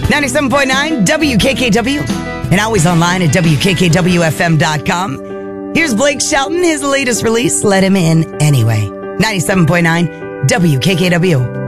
97.9 WKKW. And always online at WKKWFM.com. Here's Blake Shelton, his latest release, Let Him In Anyway. 97.9 WKKW.